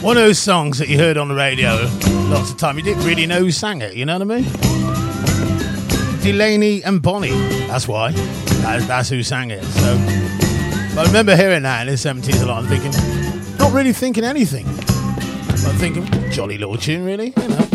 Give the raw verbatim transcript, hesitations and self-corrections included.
One of those songs that you heard on the radio lots of time. You didn't really know who sang it, you know what I mean? Delaney and Bonnie. That's why. That, that's who sang it. So, but I remember hearing that in the seventies a lot and thinking, not really thinking anything. But thinking, jolly little tune, really, you know.